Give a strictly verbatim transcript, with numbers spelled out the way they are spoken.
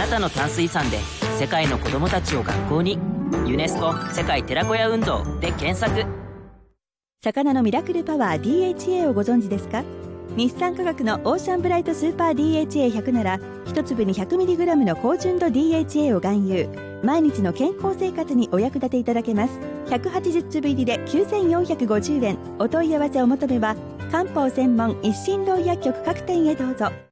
たの淡水産で世界の子どもたちを学校に。ユネスコ世界寺子屋運動で検索。 魚のミラクルパワー ディーエイチエー をご存知ですか？日産化学のオーシャンブライトスーパー ディーエイチエーひゃく なら一粒に ひゃくミリグラム の高純度 ディーエイチエー を含有。毎日の健康生活にお役立ていただけます。ひゃくはちじゅうつぶ入りできゅうせんよんひゃくごじゅうえん。お問い合わせお求めは漢方専門一心堂薬局各店へどうぞ。